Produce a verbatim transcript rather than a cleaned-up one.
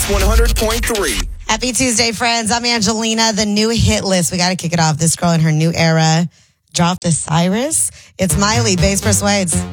Kiss one hundred point three. Happy Tuesday, friends. I'm Angelina. The new hit list. We got to kick it off. This girl in her new era dropped the Cyrus. It's Miley, Bass Persuades.